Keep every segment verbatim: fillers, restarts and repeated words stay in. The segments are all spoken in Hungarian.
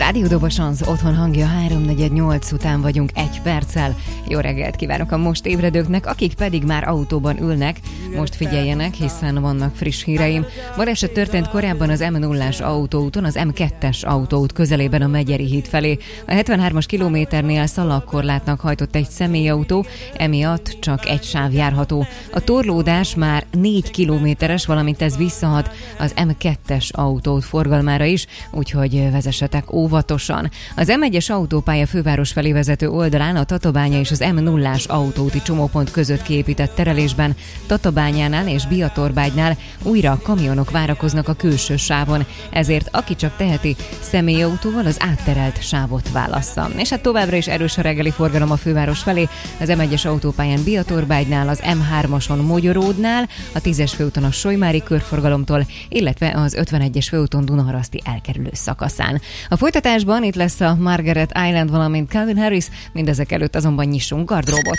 Rádió Dobos az otthon hangja, háromnegyed nyolc után vagyunk egy perccel. Jó reggelt kívánok a most ébredőknek, akik pedig már autóban ülnek. Most figyeljenek, hiszen vannak friss híreim. Baleset történt korábban az em nullás autóúton, az em kettes autóút közelében a Megyeri híd felé. A hetvenhármas kilométernél szalagkorlátnak hajtott egy személyautó, emiatt csak egy sáv járható. A torlódás már négy kilométeres, valamint ez visszahat az em kettes autóút forgalmára is, úgyhogy vezessetek óvatosan. Az em egyes autópálya főváros felé vezető oldalán a Tatabánya és az em nullás autóúti csomópont között kiépített terelésben Tatabányánál és Biatorbágynál újra kamionok várakoznak a külső sávon, ezért aki csak teheti, személyautóval az átterelt sávot válassza. És hát továbbra is erős a reggeli forgalom a főváros felé, az em egyes autópályán Biatorbágynál, az em hármason Mogyoródnál, a tízes főúton a Solymári körforgalomtól, illetve az ötvenegyes főúton Dunaharaszti elkerülő szakaszán. A folytatásban itt lesz a Margaret Island, valamint Calvin Harris, mindezek előtt azonban nyissunk gardróbot.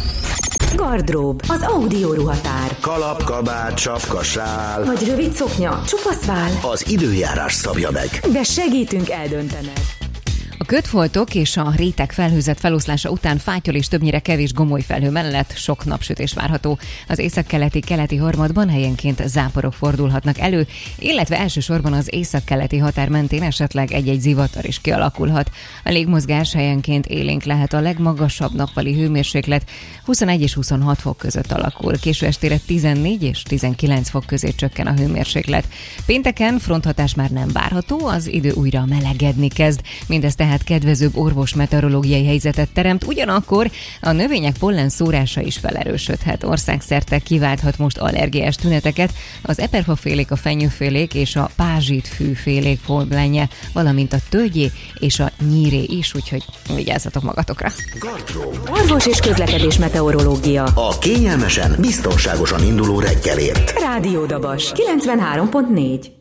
Gardrób, az audio ruhatár. Kalap, kabát, sapka, sál. Vagy rövid szoknya, csupasz vál. Az időjárás szabja meg. De segítünk eldöntened. A kötfoltok és a réteg felhőzet feloszlása után fátyol és többnyire kevés gomoly felhő mellett sok napsütés várható. Az északkeleti keleti harmadban helyenként záporok fordulhatnak elő, illetve elsősorban az északkeleti határ mentén esetleg egy-egy zivatar is kialakulhat. A légmozgás helyenként élénk lehet, a legmagasabb nappali hőmérséklet huszonegy és huszonhat fok között alakul. Késő estére tizennégy és tizenkilenc fok közé csökken a hőmérséklet. Pénteken fronthatás már nem várható, az idő újra melegedni kezd. Mindezt tehát kedvezőbb orvos-meteorológiai helyzetet teremt, ugyanakkor a növények pollen szórása is felerősödhet. Országszerte kiválthat most allergiás tüneteket az eperfafélék, a fenyőfélék és a pázsitfűfélék pollenje, valamint a tölgyé és a nyíré is, úgyhogy vigyázzatok magatokra. Gardrób. Orvos és közlekedés meteorológia. A kényelmesen, biztonságosan induló reggelért. Rádió Dobos kilencvenhárom pont négy.